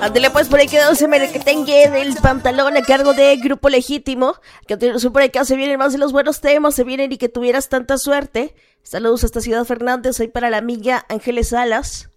Ándale pues, por ahí quedó ese merequetengue del pantalón a cargo de Grupo Legítimo. Que por acá se vienen más de los buenos temas, se vienen y que tuvieras tanta suerte. Saludos hasta Ciudad Fernández, ahí para la amiga Ángeles Salas.